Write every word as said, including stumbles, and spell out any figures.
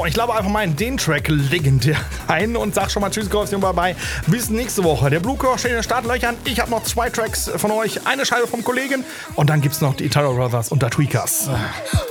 ich glaube einfach mal in den Track legendär rein und sag schon mal Tschüss, Kreuzchen, bye bye. Bis nächste Woche. Der Blue Core steht in den Startlöchern. Ich habe noch zwei Tracks von euch, eine Scheibe vom Kollegen und dann gibt's noch die Terror Brothers und der Tweakers.